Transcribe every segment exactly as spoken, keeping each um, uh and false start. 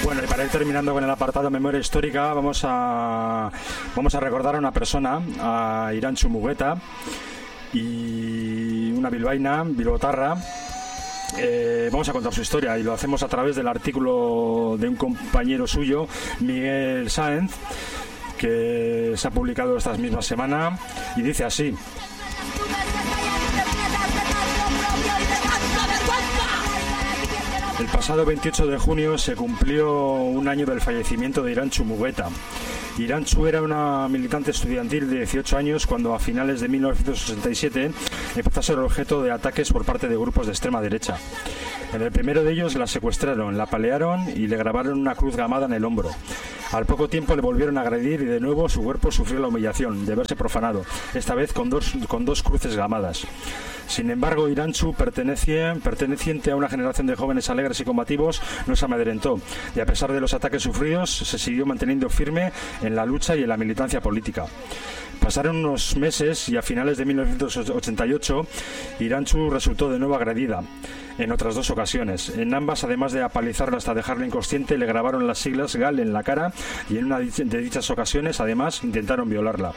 Bueno, y para ir terminando con el apartado de memoria histórica, vamos a vamos a recordar a una persona, a Irantxu Mugueta, y una bilbaína, bilbotarra. Eh, vamos a contar su historia y lo hacemos a través del artículo de un compañero suyo, Miguel Sáenz, que se ha publicado esta misma semana y dice así: el pasado veintiocho de junio se cumplió un año del fallecimiento de Irantxu Mugueta. Irantxu era una militante estudiantil de dieciocho años cuando a finales de mil novecientos sesenta y siete empezó a ser objeto de ataques por parte de grupos de extrema derecha. En el primero de ellos la secuestraron, la apalearon y le grabaron una cruz gamada en el hombro. Al poco tiempo le volvieron a agredir y de nuevo su cuerpo sufrió la humillación de verse profanado, esta vez con dos, con dos cruces gamadas. Sin embargo, Irantxu, perteneciente a una generación de jóvenes alegres y combativos, no se amedrentó y a pesar de los ataques sufridos se siguió manteniendo firme en la lucha y en la militancia política. Pasaron unos meses y a finales de mil novecientos ochenta y ocho Irantxu resultó de nuevo agredida en otras dos ocasiones. En ambas, además de apalizarla hasta dejarla inconsciente, le grabaron las siglas G A L en la cara y en una de dichas ocasiones, además, intentaron violarla.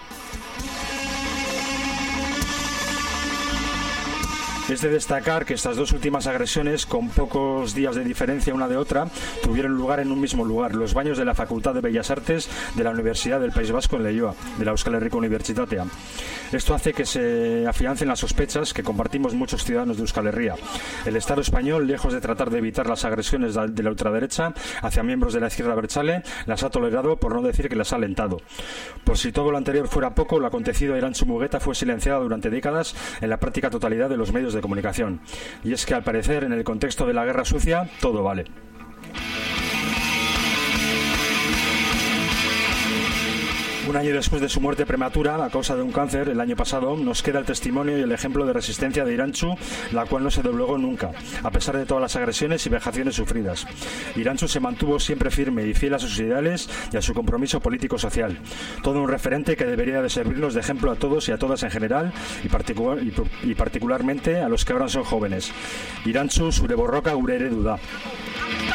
Es de destacar que estas dos últimas agresiones, con pocos días de diferencia una de otra, tuvieron lugar en un mismo lugar, los baños de la Facultad de Bellas Artes de la Universidad del País Vasco en Leioa, de la Euskal Herriko Unibertsitatea. Esto hace que se afiancen las sospechas que compartimos muchos ciudadanos de Euskal Herria. El Estado español, lejos de tratar de evitar las agresiones de la ultraderecha hacia miembros de la izquierda abertzale, las ha tolerado, por no decir que las ha alentado. Por si todo lo anterior fuera poco, lo acontecido a Irantxu Mugueta fue silenciado durante décadas en la práctica totalidad de los medios de comunicación. Y es que al parecer en el contexto de la guerra sucia todo vale. Un año después de su muerte prematura a causa de un cáncer el año pasado, nos queda el testimonio y el ejemplo de resistencia de Irantxu, la cual no se doblegó nunca, a pesar de todas las agresiones y vejaciones sufridas. Irantxu se mantuvo siempre firme y fiel a sus ideales y a su compromiso político-social. Todo un referente que debería de servirnos de ejemplo a todos y a todas en general y, particular, y, y particularmente a los que ahora son jóvenes. Irantxu, zure borroka gure eredu da.